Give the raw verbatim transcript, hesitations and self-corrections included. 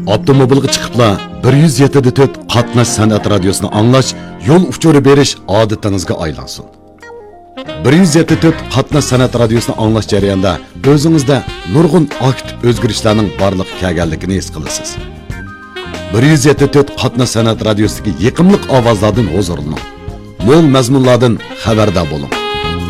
Avtomobilga chiqibla bir yuz yetti nokta to'rt qatnash san'at radiosini anglash, yo'l uchuri berish odatingizga aylansin. bir yuz yetti nokta to'rt qatnash san'at radiosini anglash jarayonida o'zingizda nurg'un aktiv o'zgarishlarning borligi kelganligini his qilasiz. bir yuz yetti nokta to'rt qatnash san'at radiosidagi yiqimliq ovozlardan huzurlaning. Mo'l mazmunlardan xabardor bo'ling.